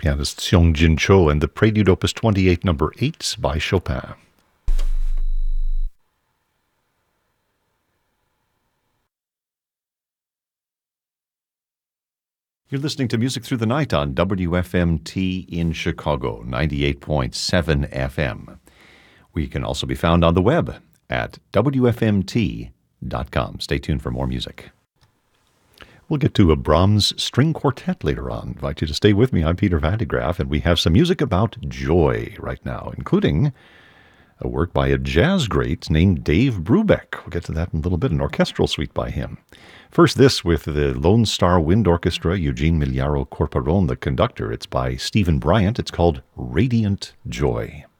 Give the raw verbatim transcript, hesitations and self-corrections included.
Pianist Seong-Jin Cho and the Prelude Opus twenty-eight, number eight by Chopin. You're listening to Music Through the Night on W F M T in Chicago, ninety-eight point seven F M. We can also be found on the web at W F M T dot com. Stay tuned for more music. We'll get to a Brahms string quartet later on. I invite you to stay with me. I'm Peter Van de Graaff, and we have some music about joy right now, including a work by a jazz great named Dave Brubeck. We'll get to that in a little bit, an orchestral suite by him. First, this with the Lone Star Wind Orchestra, Eugene Miliaro Corporon, the conductor. It's by Stephen Bryant. It's called Radiant Joy.